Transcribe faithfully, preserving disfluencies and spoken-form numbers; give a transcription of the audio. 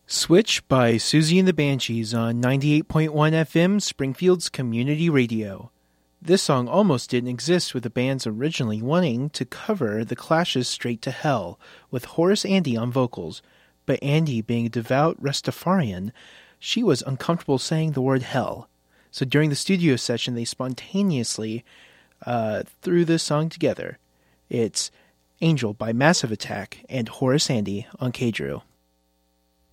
Switch by Susie and the Banshees on ninety-eight point one F M, Springfield's Community Radio. This song almost didn't exist, with the bands originally wanting to cover The Clash's Straight to Hell, with Horace Andy on vocals, but Andy, being a devout Rastafarian, she was uncomfortable saying the word hell. So during the studio session, they spontaneously uh, threw this song together. It's Angel by Massive Attack and Horace Andy on K-Drew.